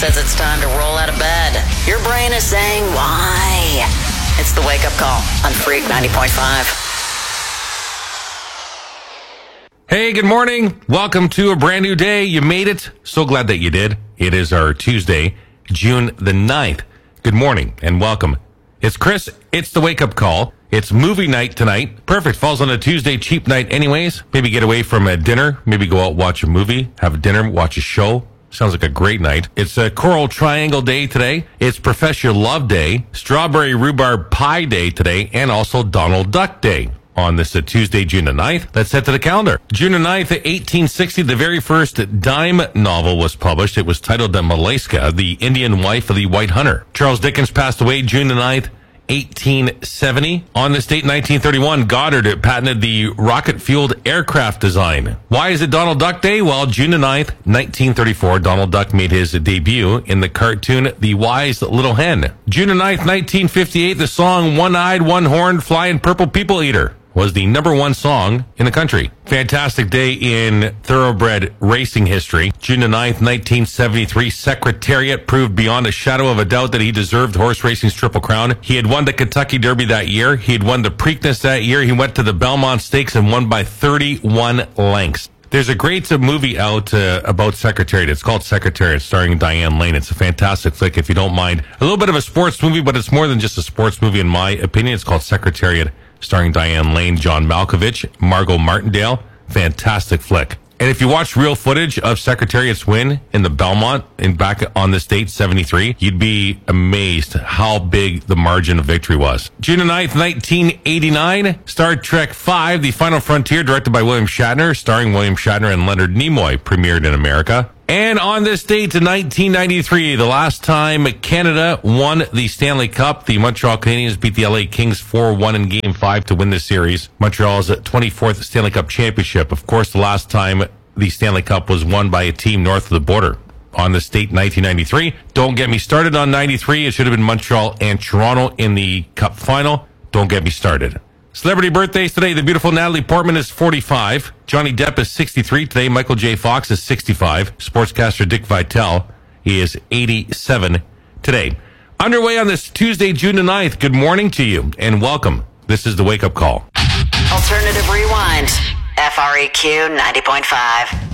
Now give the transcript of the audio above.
says it's time to roll out of bed. Your brain is saying, why? It's the Wake Up Call on Freak 90.5. Hey, good morning. Welcome to a brand new day. You made it. So glad that you did. It is our Tuesday, June the 9th. Good morning and welcome. It's Chris. It's the Wake Up Call. It's movie night tonight. Perfect. Falls on a Tuesday, cheap night anyways. Maybe get away from a dinner. Maybe go out, watch a movie, have a dinner, watch a show. Sounds like a great night. It's a Coral Triangle Day today. It's Professor Love Day, Strawberry Rhubarb Pie Day today, and also Donald Duck Day. On this Tuesday, June the 9th, let's head to the calendar. June the 9th, 1860, the very first dime novel was published. It was titled Malaska, the Indian Wife of the White Hunter. Charles Dickens passed away June the 9th, 1870. On this date, 1931, Goddard patented the rocket-fueled aircraft design. Why is it Donald Duck Day? Well, June the 9th, 1934, Donald Duck made his debut in the cartoon The Wise Little Hen. June the 9th, 1958, the song One-Eyed, One-Horned, Flying Purple People Eater was the number one song in the country. Fantastic day in thoroughbred racing history. June the 9th, 1973, Secretariat proved beyond a shadow of a doubt that he deserved horse racing's Triple Crown. He had won the Kentucky Derby that year. He had won the Preakness that year. He went to the Belmont Stakes and won by 31 lengths. There's a great movie out about Secretariat. It's called Secretariat, starring Diane Lane. It's a fantastic flick, if you don't mind. A little bit of a sports movie, but it's more than just a sports movie, in my opinion. It's called Secretariat, starring Diane Lane, John Malkovich, Margot Martindale. Fantastic flick. And if you watch real footage of Secretariat's win in the Belmont and back on this date, 73, you'd be amazed how big the margin of victory was. June 9th, 1989, Star Trek V, The Final Frontier, directed by William Shatner, starring William Shatner and Leonard Nimoy, premiered in America. And on this date, in 1993, the last time Canada won the Stanley Cup, the Montreal Canadiens beat the LA Kings 4-1 in Game 5 to win this series. Montreal's 24th Stanley Cup championship. Of course, the last time the Stanley Cup was won by a team north of the border. On this date, 1993. Don't get me started on 93. It should have been Montreal and Toronto in the Cup final. Don't get me started. Celebrity birthdays today. The beautiful Natalie Portman is 45. Johnny Depp is 63 today. Michael J. Fox is 65. Sportscaster Dick Vitale is 87 today. Underway on this Tuesday, June the 9th. Good morning to you and welcome. This is the Wake Up Call. Alternative Rewind. FREQ 90.5.